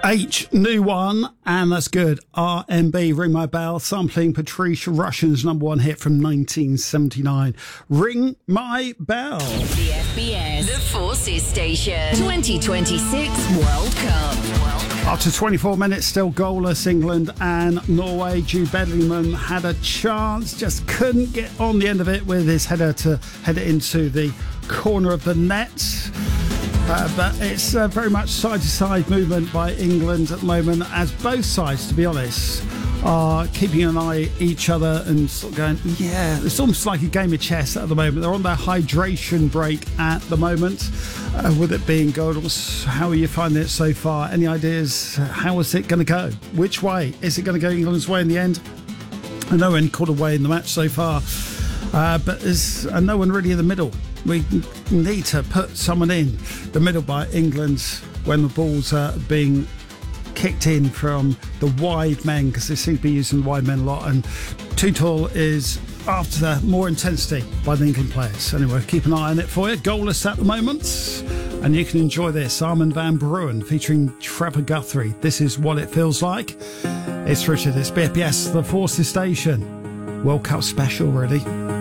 H, new one, and that's good. RMB, Ring My Bell, sampling Patricia Russian's number one hit from 1979. Ring My Bell. The FBS, the Forces Station, 2026 World Cup. After 24 minutes, still goalless, England and Norway. Jude Bellingham had a chance, just couldn't get on the end of it with his header to head it into the corner of the net. But it's very much side-to-side movement by England at the moment, as both sides, to be honest, are keeping an eye at each other and sort of going, yeah, it's almost like a game of chess at the moment. They're on their hydration break at the moment, with it being goalless. How are you finding it so far? Any ideas? How is it going to go? Which way? Is it going to go England's way in the end? No one caught away in the match so far, but there's no one really in the middle. We need to put someone in the middle by England when the balls are being kicked in from the wide men, because they seem to be using wide men a lot, and Tuchel is after more intensity by the England players. Anyway, keep an eye on it for you. Goalless at the moment, and you can enjoy this. Armin van Buuren featuring Trevor Guthrie. This is What It Feels Like. It's Richard, it's BFBS, the Forces Station. World Cup special, really.